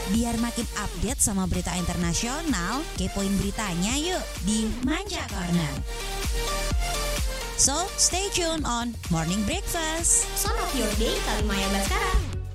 Biar makin update sama berita internasional, kepoin beritanya yuk di Manja Corner. So, stay tuned on Morning Breakfast. Son of your day kali Maya Baskara.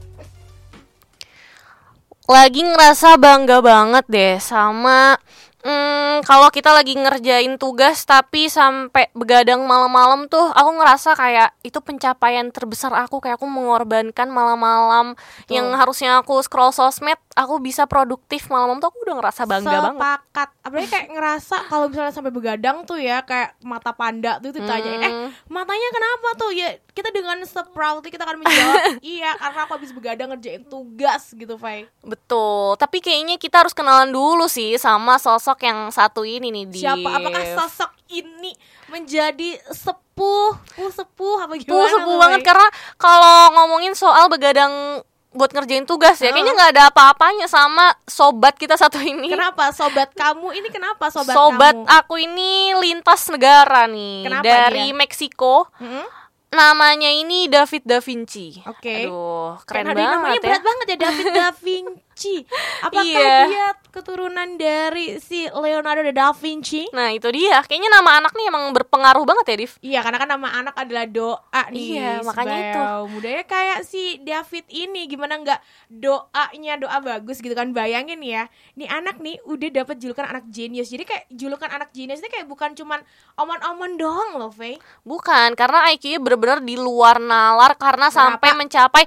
Lagi ngerasa bangga banget deh sama kalau kita lagi ngerjain tugas tapi sampai begadang malam-malam tuh aku ngerasa kayak itu pencapaian terbesar aku. Kayak aku mengorbankan malam-malam yang harusnya aku scroll sosmed, aku bisa produktif malam-malam tuh aku udah ngerasa bangga banget. Sepakat. Apalagi kayak ngerasa kalau misalnya sampai begadang tuh ya, kayak mata panda tuh ditanyain, matanya kenapa tuh? Ya kita dengan proudly kita akan menjawab iya karena aku habis begadang ngerjain tugas gitu, Fai. Betul, tapi kayaknya kita harus kenalan dulu sih sama sosok yang satu ini nih, Div. Siapa? Apakah sosok ini menjadi sepuh apa gimana? Sepuh banget, karena kalau ngomongin soal begadang buat ngerjain tugas ya, kayaknya nggak ada apa-apanya sama sobat kita satu ini. Kenapa? Sobat kamu ini kenapa sobat kamu? kamu? Aku ini lintas negara nih. Kenapa dari dia? Meksiko. Namanya ini David Da Vinci. Oke. Aduh, keren namanya banget ya. berat banget ya, David Da Vinci. Apakah Iya. dia keturunan dari si Leonardo da Vinci? Nah itu dia, kayaknya nama anak nih emang berpengaruh banget ya, Div. Iya, karena kan nama anak adalah doa nih. Iya, makanya itu. Mudanya kayak si David ini, gimana nggak doanya doa bagus gitu kan. Bayangin ya, nih anak nih udah dapat julukan anak jenius. Jadi kayak julukan anak jenius ini kayak bukan cuman omon-omon doang loh, Faye. Bukan, karena IQ-nya benar-benar di luar nalar karena Kenapa? sampai mencapai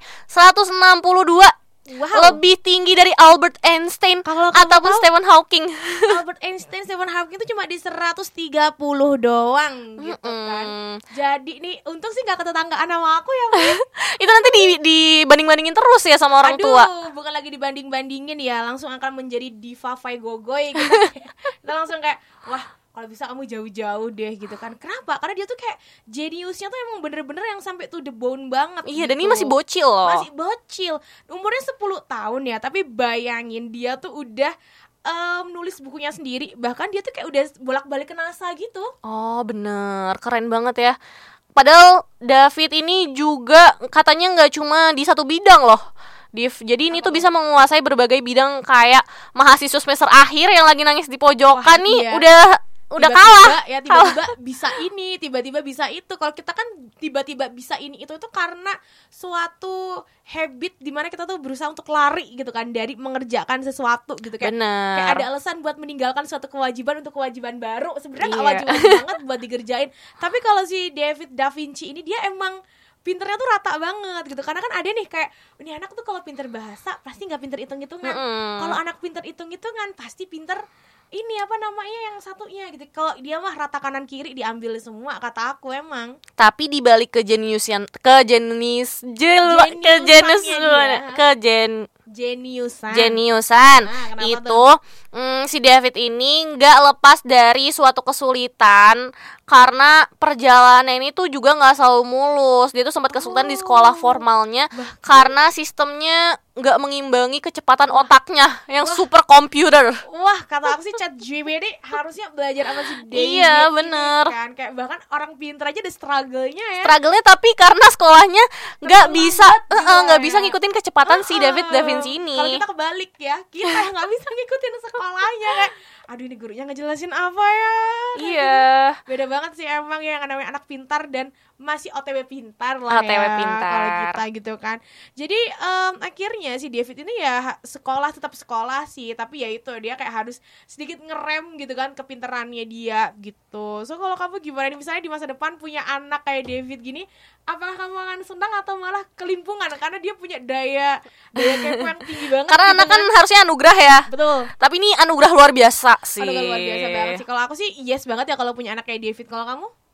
162. Wow. Lebih tinggi dari Albert Einstein Kalau kamu ataupun tahu, Stephen Hawking. Albert Einstein, Stephen Hawking itu cuma di 130 doang gitu kan. Jadi nih untung sih gak ketetanggaan sama aku ya, Faye. Itu nanti dibanding-bandingin terus ya sama orang tua. Aduh, bukan lagi dibanding-bandingin ya, langsung akan menjadi diva Fai Gogoy gitu. Kita langsung kayak, wah kalau bisa kamu jauh-jauh deh gitu kan. Kenapa? Karena dia tuh kayak jeniusnya tuh emang bener-bener yang sampai to the bone banget. Iya, gitu. dan ini masih bocil loh. Masih bocil. Umurnya 10 tahun ya, tapi bayangin dia tuh udah nulis bukunya sendiri. Bahkan dia tuh kayak udah bolak-balik ke NASA gitu. Oh bener, keren banget ya. Padahal David ini juga katanya gak cuma di satu bidang loh, Div. Jadi ini tuh bisa menguasai berbagai bidang. Kayak mahasiswa semester akhir yang lagi nangis di pojokan. Wah, nih iya. udah Tiba-tiba kalah ya, tiba-tiba bisa ini, tiba-tiba bisa itu. Kalau kita kan tiba-tiba bisa ini itu karena suatu habit dimana kita tuh berusaha untuk lari gitu kan dari mengerjakan sesuatu gitu kan. Bener. Kayak ada alasan buat meninggalkan suatu kewajiban untuk kewajiban baru. Sebenarnya nggak Iya. wajib banget buat dikerjain. Tapi kalau si David Da Vinci ini dia emang pinternya tuh rata banget gitu. Karena kan ada nih kayak ini anak tuh kalau pinter bahasa pasti nggak pinter hitung-hitungan. Kalau anak pinter hitung-hitungan pasti pinter ini apa namanya yang satunya gitu. Kalau dia mah rata kanan kiri diambil semua kata aku emang. Tapi dibalik Jeniusannya jeniusan Nah, kenapa itu si David ini nggak lepas dari suatu kesulitan karena perjalanan ini tuh juga nggak selalu mulus. Dia tuh sempat kesulitan di sekolah formalnya karena sistemnya nggak mengimbangi kecepatan otaknya yang super komputer. Wah, kata aku sih ChatGPT harusnya belajar sama si David. Iya, ini bener. kan kayak bahkan orang pinter aja ada struggle-nya ya. Struggle-nya tapi karena sekolahnya nggak Terlalu bisa lambat juga nggak ya. bisa ngikutin kecepatan si David Da Vinci ini. Kalau kita kebalik ya, kita yang nggak bisa ngikutin sekolahnya kayak, aduh ini gurunya ngejelasin apa ya? Kayak Iya. gitu. Beda banget sih emang yang namanya anak pintar dan masih OTW pintar lah OTW ya. pintar. Kalau kita gitu kan. Jadi akhirnya si David ini ya sekolah tetap sekolah sih, tapi ya itu dia kayak harus sedikit ngerem gitu kan kepintarannya dia gitu. So kalau kamu gimana nih misalnya di masa depan punya anak kayak David gini, apakah kamu akan senang atau malah kelimpungan karena dia punya daya kepo yang tinggi banget? Karena gitu anak kan harusnya anugerah ya. betul. Tapi ini anugerah luar biasa sih. Aduh luar biasa banget sih. Kalau aku sih yes banget ya kalau punya anak kayak David. Kalau kamu?